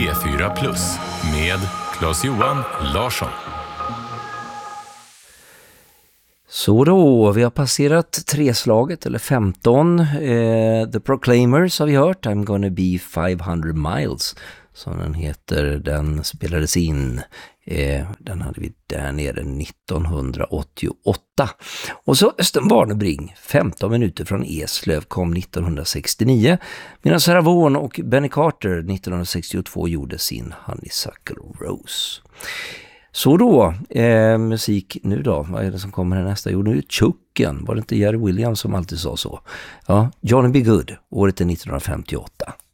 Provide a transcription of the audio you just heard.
P4 Plus med Claes-Johan Larsson. Så då, vi har passerat 3-slaget eller 15. The Proclaimers har vi hört. I'm gonna be 500 miles, som den heter. Den spelades in. Den hade vi där nere 1988. Och så Östen Warnerbring, 15 minuter från Eslöv, kom 1969. Medan Sarah Vaughan och Benny Carter 1962 gjorde sin Honeysuckle Rose. Så då, musik nu då. Vad är det som kommer nästa? Jo, nu är Chucken. Var det inte Jerry Williams som alltid sa så? Ja, Johnny B. Good, året är 1958.